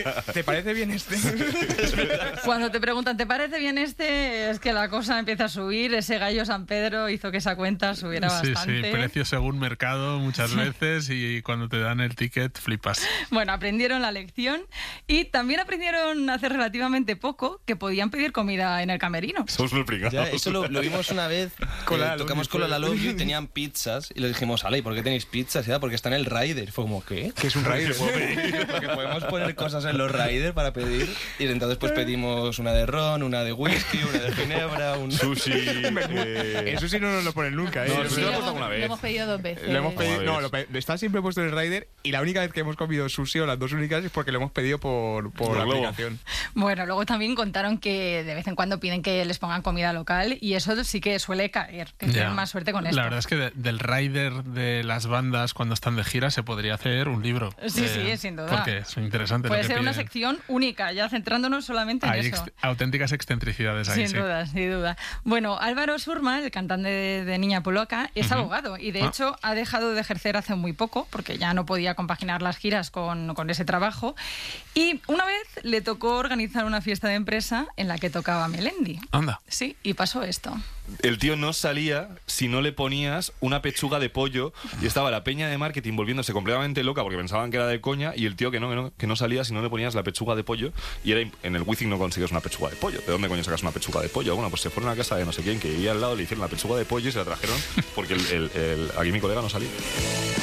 ¿te parece bien este? Cuando te preguntan, ¿te parece bien este? Es que la cosa empieza a subir. Ese gallo San Pedro hizo que esa cuenta subiera bastante. Sí, precio según mercado muchas veces y cuando te dan el ticket flipas. Bueno, aprendieron la lección y también aprendieron hace relativamente poco que podían pedir comida en el camerino. Somos muy pringados. Ya, eso lo vimos una vez. Tocamos con la Love You y tenían pizzas. Y le dijimos, ¿y por qué tenéis pizzas? Ya, porque está en el rider. Fue como, ¿qué? Que es un rider. Porque podemos poner cosas en los riders para pedir. Y entonces pues pedimos una de ron, una de whisky, una de ginebra, un sushi. El sushi no nos lo ponen nunca, ¿eh? No, Sí, lo lo hemos alguna vez. hemos pedido 2 veces. Lo hemos pedido, Joder. está siempre puesto en el rider y la única vez que hemos comido sushi o las dos únicas es porque lo hemos pedido por la Globo. aplicación. Bueno, luego también contaron que de vez en cuando piden que les pongan comida local y eso sí que suele caer, que Ya. tienen más suerte con esto. La verdad es que del rider de las bandas cuando están de gira se podría hacer un libro. Sí, sin duda. Porque es interesante. Puede lo que ser una piden. sección única, ya centrándonos solamente en Hay eso. auténticas excentricidades ahí, Sin duda, sin duda. Bueno, Álvaro Surma, el cantante de Niña Polaca, es abogado y de hecho ha dejado de ejercer hace muy poco porque ya no podía compaginar las giras con ese trabajo. Y una vez le tocó organizar una fiesta de empresa en la que tocaba Melendi. Anda. Sí, y pasó esto. El tío no salía si no le ponías una pechuga de pollo y estaba la peña de marketing volviéndose completamente loca porque pensaban que era de coña y el tío que no salía si no le ponías la pechuga de pollo y en el Wizzing no consigues una pechuga de pollo. ¿De dónde coño sacas una pechuga de pollo? Bueno, pues se fueron a casa de no sé quién que vivía al lado, le hicieron la pechuga de pollo y se la trajeron porque aquí mi colega no salía.